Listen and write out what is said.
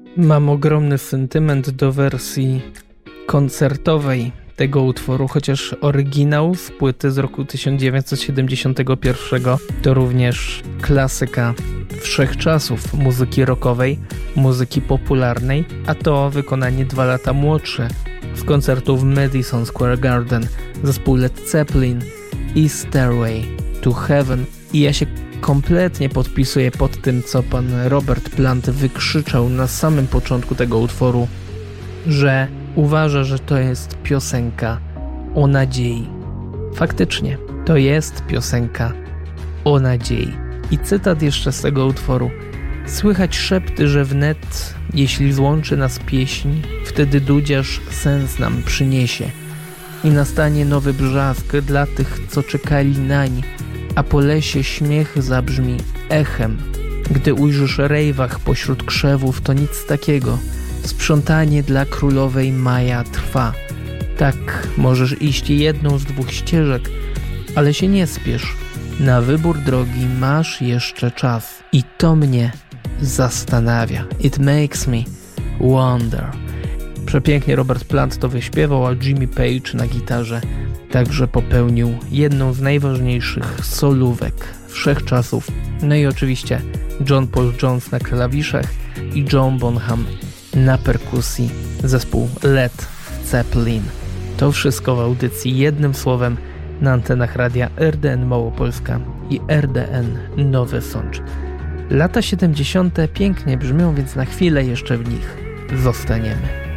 Mam ogromny sentyment do wersji koncertowej tego utworu, chociaż oryginał z płyty z roku 1971 to również klasyka wszechczasów muzyki rockowej, muzyki popularnej, a to wykonanie 2 lata młodsze z koncertu w Madison Square Garden, zespół Led Zeppelin i Stairway to Heaven. I ja się kompletnie podpisuję pod tym, co pan Robert Plant wykrzyczał na samym początku tego utworu, że uważa, że to jest piosenka o nadziei. Faktycznie, to jest piosenka o nadziei. I cytat jeszcze z tego utworu. Słychać szepty, że wnet, jeśli złączy nas pieśń, wtedy dudziarz sens nam przyniesie. I nastanie nowy brzask dla tych, co czekali nań, a po lesie śmiech zabrzmi echem. Gdy ujrzysz rejwach pośród krzewów, to nic takiego. Sprzątanie dla królowej Maja trwa. Tak, możesz iść jedną z 2 ścieżek, ale się nie spiesz. Na wybór drogi masz jeszcze czas. I to mnie zastanawia. It makes me wonder. Przepięknie Robert Plant to wyśpiewał, a Jimmy Page na gitarze także popełnił jedną z najważniejszych solówek wszechczasów. No i oczywiście John Paul Jones na klawiszach i John Bonham na perkusji, zespół Led Zeppelin. To wszystko w audycji jednym słowem na antenach radia RDN Małopolska i RDN Nowy Sącz. Lata 70. pięknie brzmią, więc na chwilę jeszcze w nich zostaniemy.